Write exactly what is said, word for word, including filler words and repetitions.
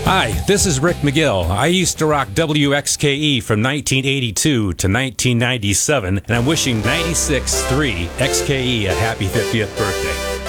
Hi, this is Rick McGill. I used to rock W X K E from nineteen eighty-two to nineteen ninety-seven, and I'm wishing ninety-six point three X K E a happy fiftieth birthday.